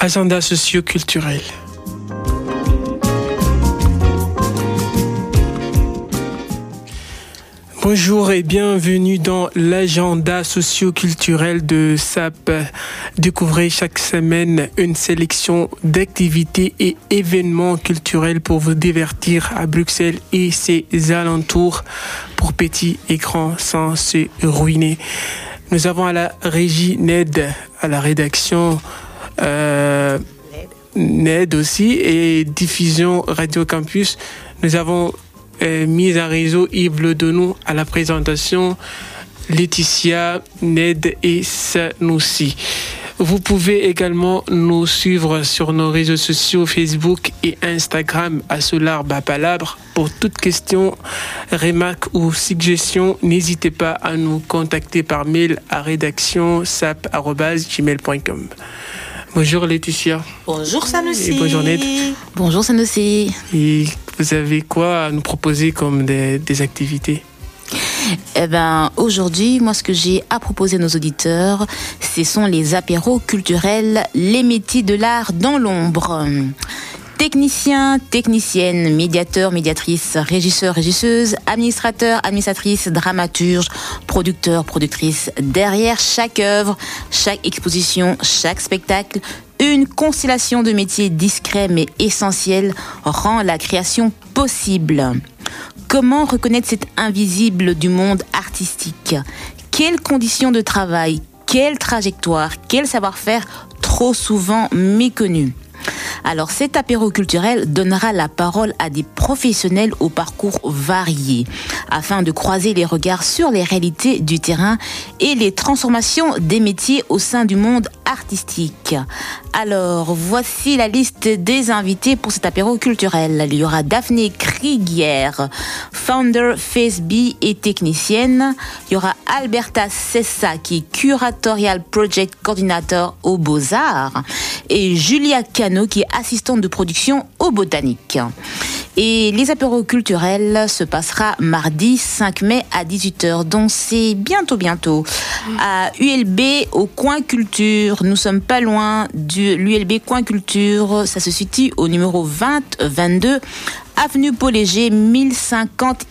Agenda socio-culturel. Bonjour et bienvenue dans l'agenda socio-culturel de SAP. Découvrez chaque semaine une sélection d'activités et événements culturels pour vous divertir à Bruxelles et ses alentours, pour petits et grands sans se ruiner. Nous avons à la régie Ned, à la rédaction Ned aussi, et diffusion Radio Campus. Nous avons mise en réseau Yves Ledonou, à la présentation Laetitia, Ned et Sanoussi. Vous pouvez également nous suivre sur nos réseaux sociaux Facebook et Instagram à Solar Bapalabre. Pour toute question, remarque ou suggestion, n'hésitez pas à nous contacter par mail à rédaction sap@gmail.com. Bonjour Laetitia. Bonjour Sanoussi. Et bonjour Ned. Bonjour Sanoussi. Et vous avez quoi à nous proposer comme des activités ? Eh ben, aujourd'hui, moi, ce que j'ai à proposer à nos auditeurs, ce sont les apéros culturels, les métiers de l'art dans l'ombre. Techniciens, techniciennes, médiateurs, médiatrices, régisseurs, régisseuses, administrateurs, administratrices, dramaturges, producteurs, productrices. Derrière chaque œuvre, chaque exposition, chaque spectacle, une constellation de métiers discrets mais essentiels rend la création possible. Comment reconnaître cet invisible du monde artistique ? Quelles conditions de travail ? Quelle trajectoire ? Quel savoir-faire trop souvent méconnu ? Alors, cet apéro culturel donnera la parole à des professionnels au parcours varié, afin de croiser les regards sur les réalités du terrain et les transformations des métiers au sein du monde artistique. Alors, voici la liste des invités pour cet apéro culturel. Il y aura Daphné Kriegière, founder FaceB et technicienne. Il y aura Alberta Sessa, qui est curatorial project coordinator aux Beaux-Arts. Et Julia Cano, qui est assistante de production au Botanique. Et les apéros culturels se passera mardi 5 mai à 18h, donc c'est bientôt. À ULB au Coin Culture, nous sommes pas loin de l'ULB Coin Culture, ça se situe au numéro 20-22, avenue Paul Léger, 1050